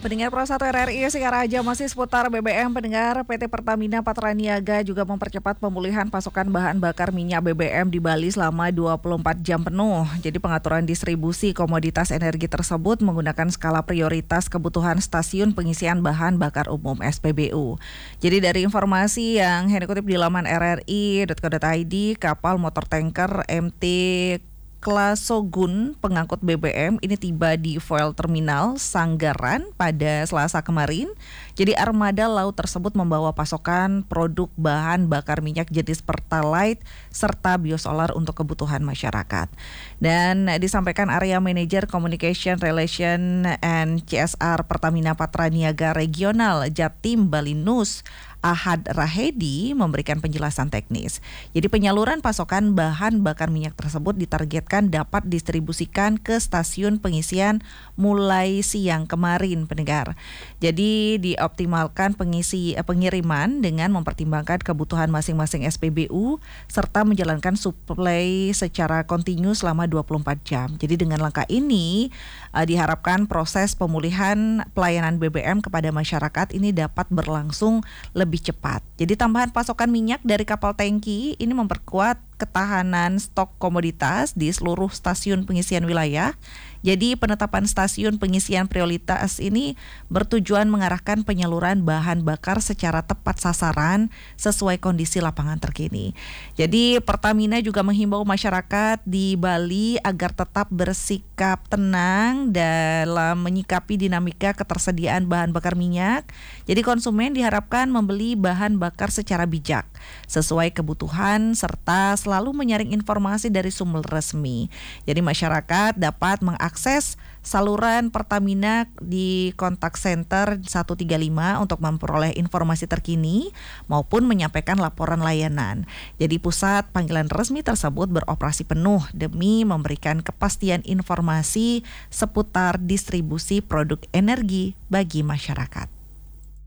Pendengar Pro 1 RRI Singaraja masih seputar BBM. Pendengar, PT Pertamina Patraniaga juga mempercepat pemulihan pasokan bahan bakar minyak BBM di Bali selama 24 jam penuh. Jadi pengaturan distribusi komoditas energi tersebut menggunakan skala prioritas kebutuhan stasiun pengisian bahan bakar umum SPBU. Jadi dari informasi yang Henry kutip di laman rri.co.id, kapal motor tanker MT Klasogun pengangkut BBM ini tiba di Fuel Terminal Sanggaran pada Selasa kemarin. Jadi armada laut tersebut membawa pasokan produk bahan bakar minyak jenis Pertalite serta biosolar untuk kebutuhan masyarakat. Dan disampaikan Area Manager Communication Relation and CSR Pertamina Patraniaga Regional Jatim Balinus Ahad Rahedi memberikan penjelasan teknis. Jadi penyaluran pasokan bahan bakar minyak tersebut ditargetkan dapat distribusikan ke stasiun pengisian mulai siang kemarin, pendengar. Jadi dioptimalkan pengiriman dengan mempertimbangkan kebutuhan masing-masing SPBU serta menjalankan suplai secara kontinu selama 24 jam. Jadi dengan langkah ini diharapkan proses pemulihan pelayanan BBM kepada masyarakat ini dapat berlangsung lebih cepat. Jadi tambahan pasokan minyak dari kapal tangki ini memperkuat ketahanan stok komoditas di seluruh stasiun pengisian wilayah. Jadi penetapan stasiun pengisian prioritas ini bertujuan mengarahkan penyaluran bahan bakar secara tepat sasaran sesuai kondisi lapangan terkini. Jadi Pertamina juga menghimbau masyarakat di Bali agar tetap bersikap tenang dalam menyikapi dinamika ketersediaan bahan bakar minyak. Jadi konsumen diharapkan membeli bahan bakar secara bijak, sesuai kebutuhan serta selalu menyaring informasi dari sumber resmi. Jadi masyarakat dapat mengakses saluran Pertamina di kontak center 135 untuk memperoleh informasi terkini maupun menyampaikan laporan layanan. Jadi pusat panggilan resmi tersebut beroperasi penuh demi memberikan kepastian informasi seputar distribusi produk energi bagi masyarakat.